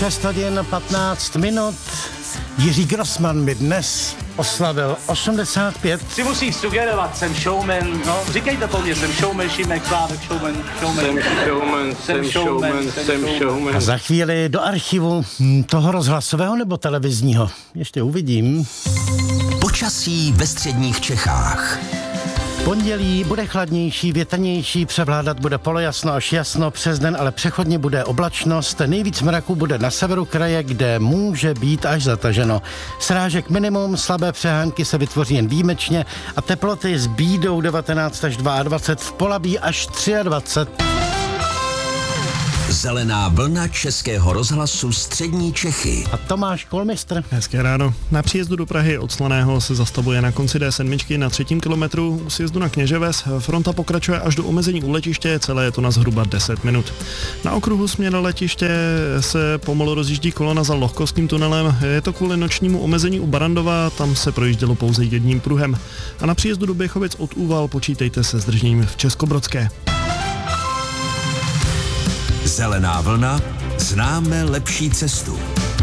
6 hodin 15 minut. Jiří Grossman mi dnes oslavil 85. Si musíš sugerovat, jsem showman, no, říkejte po mně, jsem showman, Šimek, Slávek, showman. Jsem showman. A za chvíli do archivu toho rozhlasového nebo televizního. Ještě uvidím. Počasí ve středních Čechách. Pondělí bude chladnější, větrnější, převládat bude polojasno až jasno, přes den ale přechodně bude oblačnost. Nejvíc mraku bude na severu kraje, kde může být až zataženo. Srážek minimum, slabé přehánky se vytvoří jen výjimečně a teploty s bídou 19 až 22, v Polabí až 23. Zelená vlna Českého rozhlasu Střední Čechy. A Tomáš Kolmistr. Hezké ráno. Na příjezdu do Prahy od Slaného se zastavuje na konci D7 na 3. kilometru. U sjezdu na Kněževes fronta pokračuje až do omezení u letiště, celé je to na zhruba 10 minut. Na okruhu směr letiště se pomalu rozjíždí kolona za Lohkovským tunelem. Je to kvůli nočnímu omezení u Barandova, tam se projíždělo pouze jedním pruhem. A na příjezdu do Běchovic od Úval počítejte se zdržením v Českobrodské. Zelená vlna, známe lepší cestu.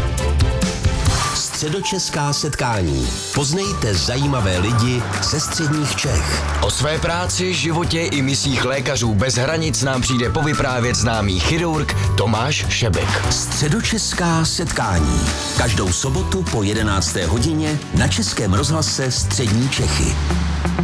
Středočeská setkání. Poznejte zajímavé lidi ze středních Čech. O své práci, životě i misích lékařů bez hranic nám přijde povyprávět známý chirurg Tomáš Šebek. Středočeská setkání. Každou sobotu po 11. hodině na Českém rozhlase Střední Čechy.